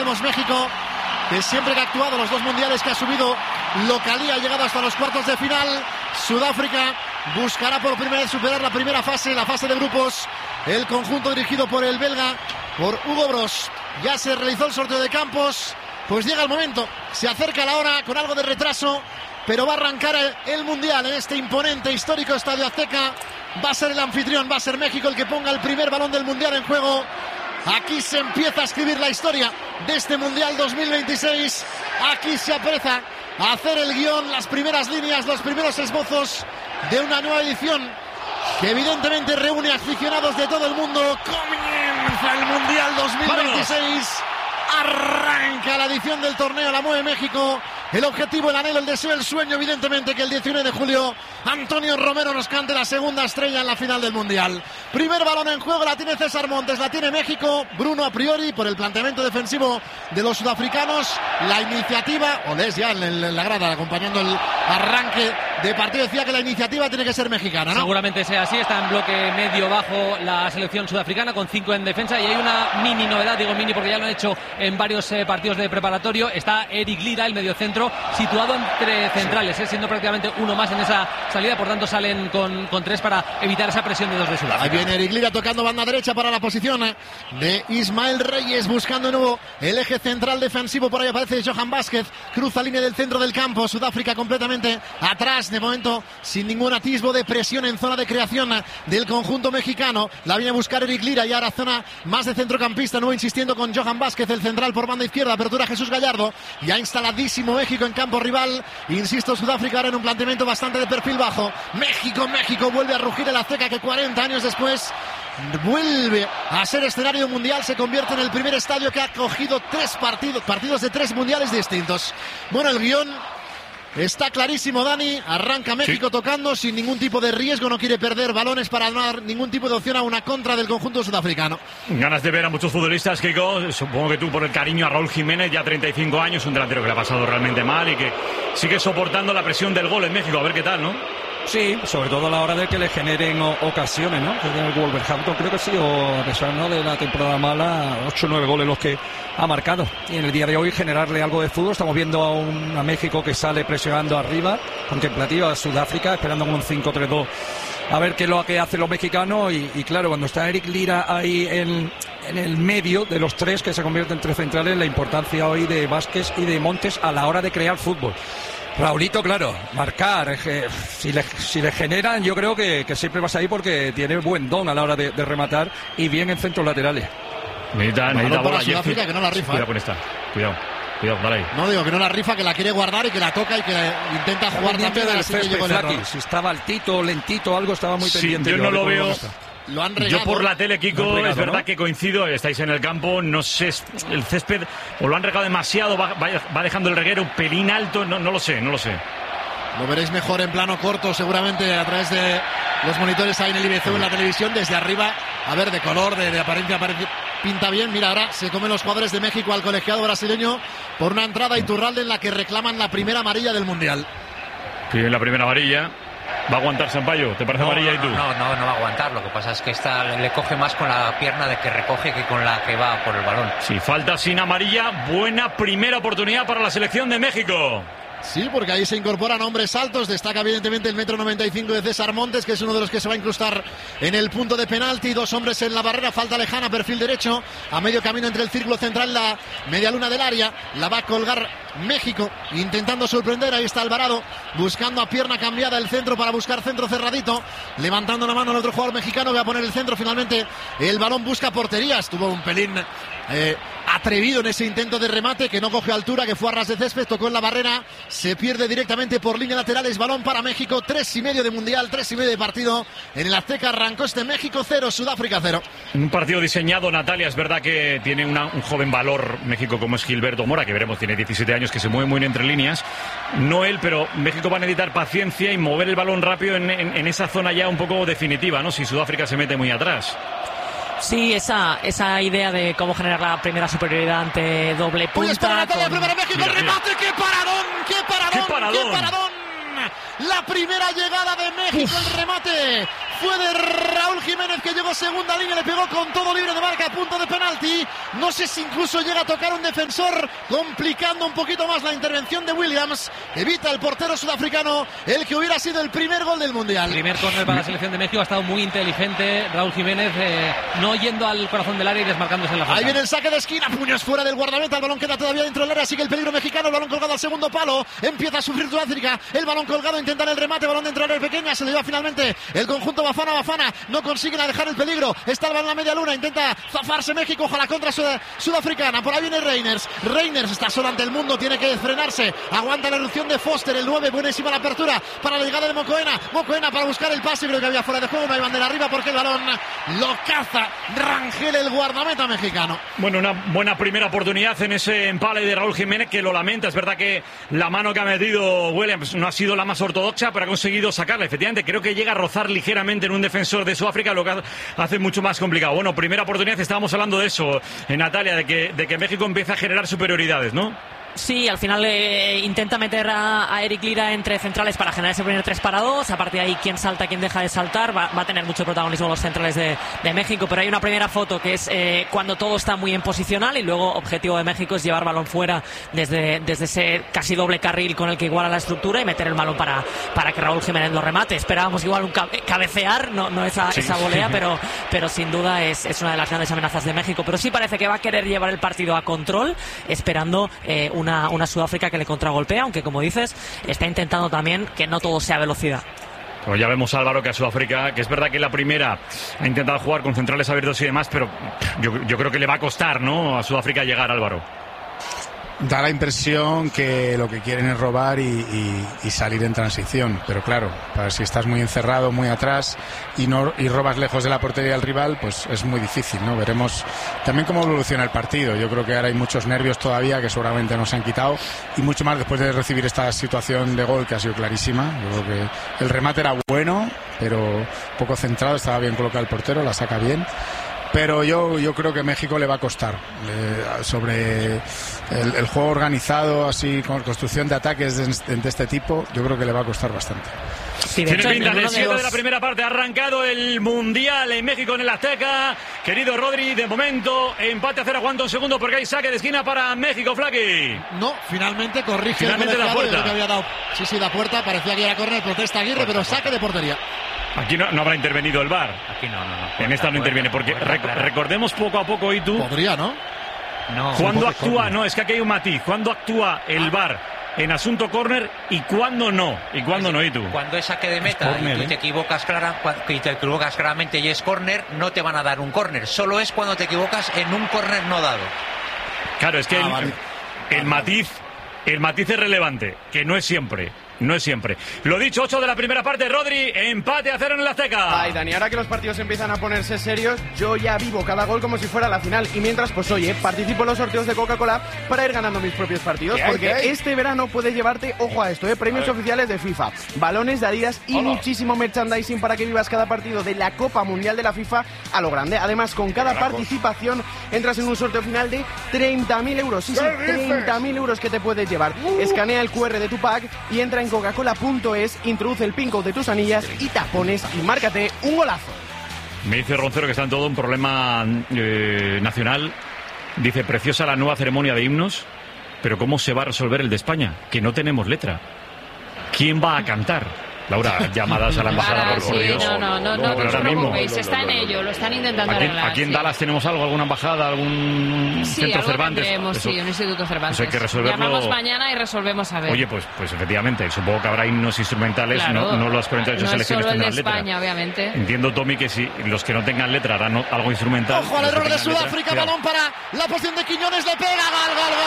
Recordemos, México, que siempre que ha actuado los dos mundiales que ha subido localía, ha llegado hasta los cuartos de final. Sudáfrica buscará por primera vez superar la primera fase, la fase de grupos. El conjunto dirigido por el belga, por Hugo Broos. Ya se realizó el sorteo de campos, pues llega el momento, se acerca la hora con algo de retraso, pero va a arrancar el mundial en este imponente, histórico Estadio Azteca. Va a ser el anfitrión, va a ser México el que ponga el primer balón del mundial en juego. Aquí se empieza a escribir la historia de este mundial 2026. Aquí se apreza a hacer el guión, las primeras líneas, los primeros esbozos de una nueva edición que evidentemente reúne aficionados de todo el mundo. Comienza el mundial 2026. ¡Vamos! Arranca la edición del torneo, la mueve México. El objetivo, el anhelo, el deseo, el sueño, evidentemente, que el 19 de julio Antonio Romero nos cante la segunda estrella en la final del Mundial. Primer balón en juego, la tiene César Montes, la tiene México. Bruno a priori, por el planteamiento defensivo de los sudafricanos. La iniciativa, Olés ya en la grada, acompañando el arranque de partido, decía que la iniciativa tiene que ser mexicana, ¿no? Seguramente sea así, está en bloque medio-bajo la selección sudafricana, con 5 en defensa, y hay una mini novedad, digo mini porque ya lo han hecho en varios partidos de preparatorio. Está Eric Lira, el mediocentro, situado entre centrales, siendo prácticamente uno más en esa salida, por tanto salen con 3 para evitar esa presión de 2 de Sudáfrica. Ahí viene Eric Lira tocando banda derecha para la posición de Ismael Reyes, buscando de nuevo el eje central defensivo. Por ahí aparece Johan Vázquez, cruza línea del centro del campo. Sudáfrica completamente atrás, de momento sin ningún atisbo de presión en zona de creación del conjunto mexicano. La viene a buscar Eric Lira y ahora zona más de centrocampista, nuevo insistiendo con Johan Vázquez, el central por banda izquierda. Apertura Jesús Gallardo, ya instaladísimo México en campo rival. Insisto, Sudáfrica ahora en un planteamiento bastante de perfil bajo. México vuelve a rugir el Azteca, que 40 años después vuelve a ser escenario mundial. Se convierte en el primer estadio que ha acogido 3 partidos de 3 mundiales distintos. Bueno, el guión está clarísimo, Dani. Arranca México tocando sin ningún tipo de riesgo, no quiere perder balones para no dar ningún tipo de opción a una contra del conjunto sudafricano. Ganas de ver a muchos futbolistas, Kiko. Supongo que tú, por el cariño a Raúl Jiménez, ya 35 años, un delantero que le ha pasado realmente mal y que sigue soportando la presión del gol en México. A ver qué tal, ¿no? Sí, sobre todo a la hora de que le generen ocasiones, ¿no? En el Wolverhampton creo que sí, o a pesar, ¿no?, de la temporada mala, 8 o 9 goles los que ha marcado. Y en el día de hoy generarle algo de fútbol. Estamos viendo a México que sale presionando arriba, contemplativa a Sudáfrica, esperando con un 5-3-2 a ver qué es lo que hacen los mexicanos. Y claro, cuando está Eric Lira ahí en el medio de los 3 que se convierten en 3 centrales, la importancia hoy de Vázquez y de Montes a la hora de crear fútbol. Raulito, claro, marcar, si le generan, yo creo que siempre vas ahí porque tiene buen don a la hora de rematar y bien en centros laterales. Necesita bola, Sudáfrica, que no la rifa. Cuidado con esta, cuidado, dale ahí. No digo que no la rifa, que la quiere guardar y que la toca y que intenta jugar también. Si estaba altito, lentito, algo estaba muy pendiente. Yo no lo veo. Lo han regado. Yo por la tele, Kiko, regado, es verdad, ¿no?, que coincido, estáis en el campo, no sé, el césped o lo han regado demasiado, va dejando el reguero un pelín alto, no lo sé. Lo veréis mejor en plano corto, seguramente a través de los monitores ahí en el IBC en la televisión, desde arriba, a ver, de color, de apariencia, pinta bien. Mira, ahora se comen los jugadores de México al colegiado brasileño por una entrada a Iturralde en la que reclaman la primera amarilla del Mundial. Piden la primera amarilla. ¿Va a aguantar Sampaio? ¿Te parece amarilla y tú? No va a aguantar. Lo que pasa es que esta le coge más con la pierna de que recoge que con la que va por el balón. Si falta sin amarilla, buena primera oportunidad para la selección de México. Sí, porque ahí se incorporan hombres altos. Destaca evidentemente el 1,95 m de César Montes, que es uno de los que se va a incrustar en el punto de penalti. 2 hombres en la barrera, falta lejana, perfil derecho, a medio camino entre el círculo central, la media luna del área. La va a colgar México, intentando sorprender. Ahí está Alvarado, buscando a pierna cambiada el centro para buscar centro cerradito. Levantando la mano el otro jugador mexicano, va a poner el centro. Finalmente el balón busca portería. Estuvo un pelín atrevido en ese intento de remate, que no cogió altura, que fue a ras de césped, tocó en la barrera, se pierde directamente por línea lateral. Es balón para México. 3,5 de mundial, 3,5 de partido en el Azteca. Arrancó este México 0, Sudáfrica 0. Un partido diseñado, Natalia. Es verdad que tiene un joven valor México como es Gilberto Mora, que veremos, tiene 17 años, que se mueve muy bien entre líneas. No él, pero México va a necesitar paciencia y mover el balón rápido en esa zona ya un poco definitiva, ¿no?, si Sudáfrica se mete muy atrás. Sí, esa idea de cómo generar la primera superioridad ante doble punta. Pues está Natalia, primera México, el remate, ¡qué paradón! La primera llegada de México, el remate fue de Raúl Jiménez, que llegó segunda línea, le pegó con todo libre de marca a punto de penalti. No sé si incluso llega a tocar un defensor, complicando un poquito más la intervención de Williams. Evita el portero sudafricano el que hubiera sido el primer gol del Mundial. Primer córner para la selección de México. Ha estado muy inteligente Raúl Jiménez, no yendo al corazón del área y desmarcándose en la falta. Ahí viene el saque de esquina, puños fuera del guardameta. El balón queda todavía dentro del área, sigue el peligro mexicano. El balón colgado al segundo palo, empieza a sufrir Sudáfrica. El balón colgado, intentan el remate, balón dentro del área pequeña, se le lleva finalmente el conjunto Bafana. No consiguen alejar el peligro, está el balón en la media luna, intenta zafarse México, ojalá contra sudafricana. Por ahí viene Reiners está solo ante el mundo, tiene que frenarse, aguanta la erupción de Foster, el 9, buenísima la apertura para la llegada de Mocoena para buscar el pase, creo que había fuera de juego, no hay bandera arriba porque el balón lo caza Rangel, el guardameta mexicano. Bueno, una buena primera oportunidad en ese empale de Raúl Jiménez, que lo lamenta. Es verdad que la mano que ha metido Williams no ha sido la más ortodoxa, pero ha conseguido sacarla. Efectivamente, creo que llega a rozar ligeramente en un defensor de Sudáfrica, lo que hace mucho más complicado. Bueno, primera oportunidad, estábamos hablando de eso, Natalia, de que México empieza a generar superioridades, ¿no? Sí, al final intenta meter a Eric Lira entre centrales para generar ese primer 3-2. A partir de ahí, quién salta, quién deja de saltar. Va a tener mucho protagonismo los centrales de México. Pero hay una primera foto que es cuando todo está muy en posicional. Y luego, objetivo de México es llevar balón fuera desde ese casi doble carril con el que iguala la estructura y meter el balón para que Raúl Jiménez lo remate. Esperábamos igual un cabecear, no esa volea, pero sin duda es una de las grandes amenazas de México. Pero sí parece que va a querer llevar el partido a control, esperando una Sudáfrica que le contragolpea, aunque como dices, está intentando también que no todo sea velocidad. Pues ya vemos, Álvaro, que a Sudáfrica, que es verdad que la primera ha intentado jugar con centrales abiertos y demás, pero yo creo que le va a costar, ¿no?, a Sudáfrica llegar, Álvaro. Da la impresión que lo que quieren es robar y salir en transición, pero claro, para si estás muy encerrado, muy atrás y robas lejos de la portería del rival, pues es muy difícil, ¿no? Veremos también cómo evoluciona el partido. Yo creo que ahora hay muchos nervios todavía que seguramente no se han quitado, y mucho más después de recibir esta situación de gol que ha sido clarísima. Yo creo que el remate era bueno, pero poco centrado, estaba bien colocado el portero, la saca bien. Pero yo creo que México le va a costar sobre el juego organizado, así con construcción de ataques de este tipo. Yo creo que le va a costar bastante. Sí, de hecho, Tiene pinta de 7 de la primera parte. Ha arrancado el Mundial en México, en el Azteca. Querido Rodri, de momento empate a 0. Aguanta un segundo porque hay saque de esquina para México, Flaqui. No, finalmente corrige el da puerta. Que había dado. Sí, da puerta. Parecía que era córner, protesta Aguirre, pero saque de portería. Aquí no habrá intervenido el VAR. Aquí no. En esta no interviene, porque recordemos poco a poco, y tú. Podría, ¿no? No. ¿Cuándo actúa? No, es que aquí hay un matiz. ¿Cuándo actúa el VAR en asunto córner y cuándo no? ¿Y cuándo no, y tú? Cuando es saque de meta y tú te equivocas claramente y es córner, no te van a dar un córner. Solo es cuando te equivocas en un córner no dado. Claro, es que el matiz es relevante, que no es siempre. No es siempre. Lo dicho, 8 de la primera parte, Rodri, empate a 0 en el Azteca. Ay, Dani, ahora que los partidos empiezan a ponerse serios, yo ya vivo cada gol como si fuera la final. Y mientras, pues oye, participo en los sorteos de Coca-Cola para ir ganando mis propios partidos. Porque este verano puedes llevarte, ojo a esto, premios oficiales de FIFA, balones de Adidas y muchísimo merchandising para que vivas cada partido de la Copa Mundial de la FIFA a lo grande. Además, con cada participación entras en un sorteo final de 30.000 euros. Sí, 30.000 euros que te puedes llevar. Escanea el QR de tu pack y entra en Coca-Cola.es, introduce el pin code de tus anillas y tapones y márcate un golazo. Me dice Roncero que está en todo un problema nacional. Dice, preciosa la nueva ceremonia de himnos, pero ¿cómo se va a resolver el de España? Que no tenemos letra. ¿Quién va a cantar? Laura, llamadas a la embajada, por Dios. No te preocupéis, está en ello, lo están intentando arreglar. ¿Aquí en Dallas tenemos algo? ¿Alguna embajada? ¿Algún centro Cervantes? Sí, un instituto Cervantes. Pues hay que resolverlo. Llamamos mañana y resolvemos a ver. Oye, pues efectivamente, supongo que habrá himnos instrumentales, claro, no las 48 selecciones tendrán letra. España, obviamente. Entiendo, Tommy, que si los que no tengan letra harán algo instrumental. Ojo al error de Sudáfrica, balón para la posición de Quiñones, le pega, gol.